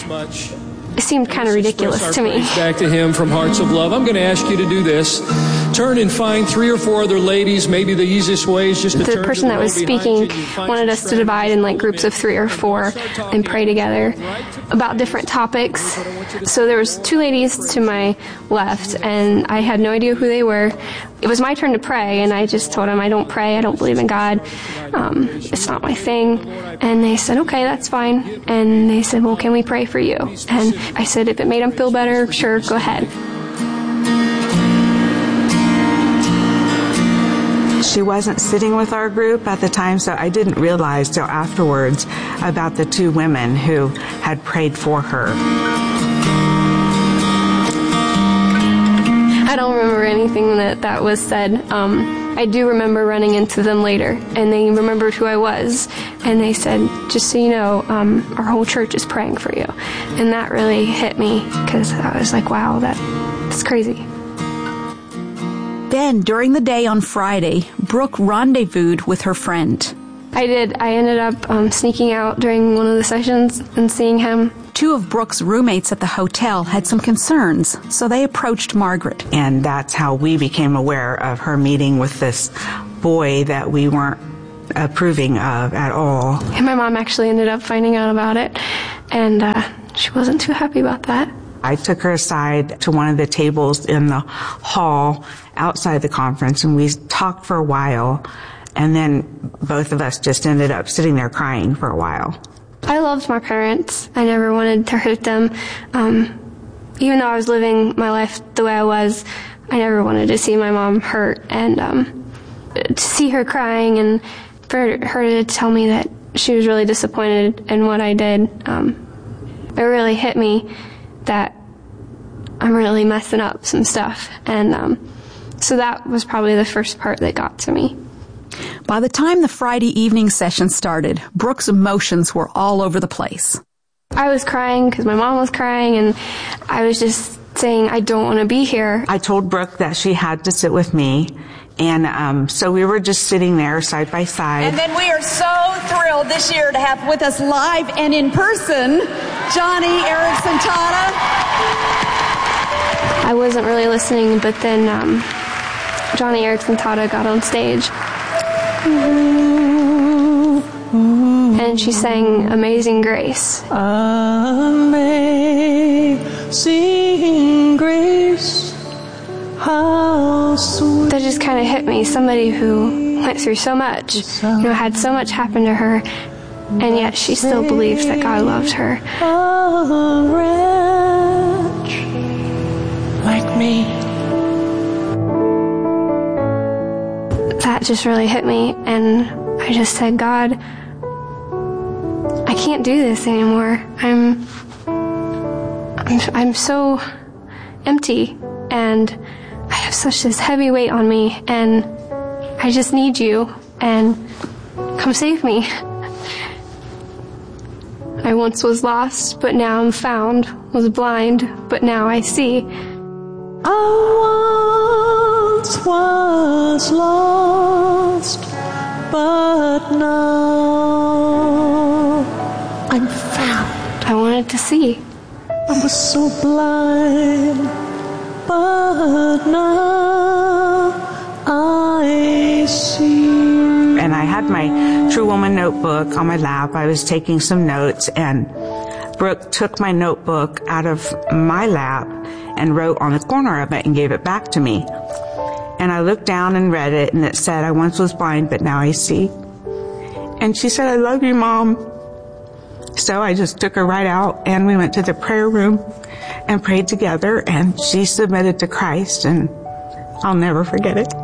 S3: it seemed kind of ridiculous to me.
S26: Back to Him from hearts of love. I'm going to ask you to do this.
S4: turn and find 3 or 4 other ladies. Maybe the easiest way is just to turn.
S3: The person that was speaking wanted us to divide in like groups of 3 or 4 and pray together about different topics. So there was 2 ladies to my left, and I had no idea who they were. It was my turn to pray, and I just told them I don't pray, I don't believe in God, it's not my thing. And they said, okay, that's fine. And they said, well, can we pray for you? And I said, if it made them feel better, sure, go ahead.
S23: She wasn't sitting with our group at the time, so I didn't realize till afterwards about the 2 women who had prayed for her.
S3: I don't remember anything that was said. I do remember running into them later, and they remembered who I was, and they said, just so you know, our whole church is praying for you. And that really hit me, because I was like, wow, that's crazy.
S5: Then, during the day on Friday, Brooke rendezvoused with her friend.
S3: I did. I ended up sneaking out during one of the sessions and seeing him.
S5: 2 of Brooke's roommates at the hotel had some concerns, so they approached Margaret.
S23: And that's how we became aware of her meeting with this boy that we weren't approving of at all.
S3: And my mom actually ended up finding out about it, and she wasn't too happy about that.
S23: I took her aside to one of the tables in the hall outside the conference, and we talked for a while, and then both of us just ended up sitting there crying for a while.
S3: I loved my parents. I never wanted to hurt them. Even though I was living my life the way I was, I never wanted to see my mom hurt. And to see her crying and for her to tell me that she was really disappointed in what I did, it really hit me that I'm really messing up some stuff. And so that was probably the first part that got to me.
S5: By the time the Friday evening session started, Brooke's emotions were all over the place.
S3: I was crying because my mom was crying, and I was just saying, I don't want to be here.
S23: I told Brooke that she had to sit with me, and so we were just sitting there side by side.
S7: And then we are so thrilled this year to have with us live and in person, Johnny Erickson Tata.
S3: I wasn't really listening, but then Johnny Erickson Tata got on stage. And she sang Amazing Grace.
S7: Amazing Grace, how sweet.
S3: That just kind of hit me. Somebody who went through so much, had so much happen to her, and yet she still believed that God loved her.
S7: A wretch like me.
S3: That just really hit me, and I just said, God, I can't do this anymore. I'm so empty, and I have such this heavy weight on me, and I just need you, and come save me. I once was lost, but now I'm found, was blind, but now I see.
S7: I once was lost, but now I'm found.
S3: I wanted to see.
S7: I was so blind, but now I see.
S23: And I had my True Woman notebook on my lap. I was taking some notes, and Brooke took my notebook out of my lap and wrote on the corner of it and gave it back to me. And I looked down and read it, and it said, I once was blind, but now I see. And she said, I love you, Mom. So I just took her right out, and we went to the prayer room and prayed together, and she submitted to Christ, and I'll never forget it.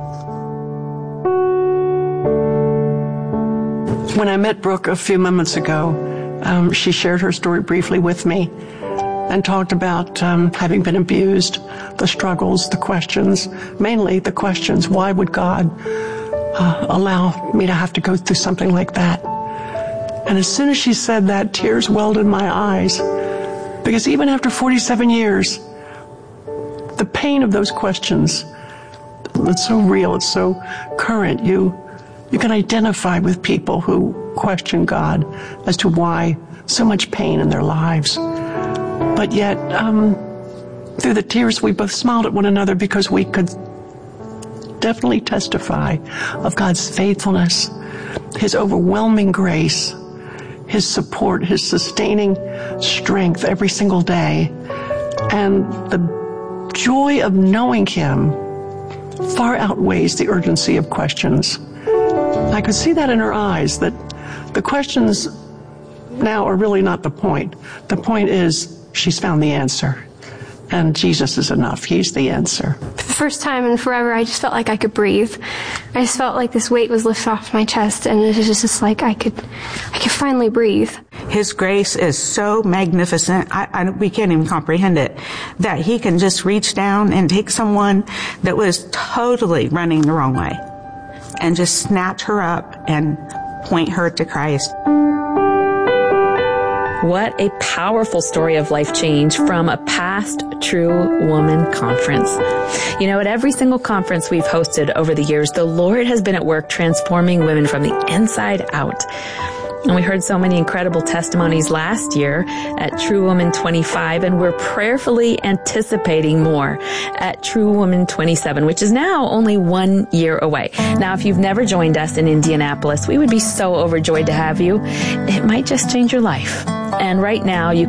S8: When I met Brooke a few moments ago, she shared her story briefly with me and talked about having been abused, the struggles, the questions, mainly the questions, why would God allow me to have to go through something like that? And as soon as she said that, tears welled in my eyes, because even after 47 years, the pain of those questions, it's so real, it's so current. You can identify with people who question God as to why so much pain in their lives. But yet, through the tears, we both smiled at one another because we could definitely testify of God's faithfulness, His overwhelming grace, His support, His sustaining strength every single day. And the joy of knowing Him far outweighs the urgency of questions. I could see that in her eyes, that the questions now are really not the point. The point is she's found the answer. And Jesus is enough. He's the answer.
S3: For the first time in forever, I just felt like I could breathe. I just felt like this weight was lifted off my chest, and it was just like I could finally breathe.
S23: His grace is so magnificent, we can't even comprehend it, that He can just reach down and take someone that was totally running the wrong way and just snatch her up and point her to Christ.
S19: What a powerful story of life change from a past True Woman conference. You know, at every single conference we've hosted over the years, the Lord has been at work transforming women from the inside out. And we heard so many incredible testimonies last year at True Woman 25, and we're prayerfully anticipating more at True Woman 27, which is now only 1 year away. Now, if you've never joined us in Indianapolis, we would be so overjoyed to have you. It might just change your life. And right now, you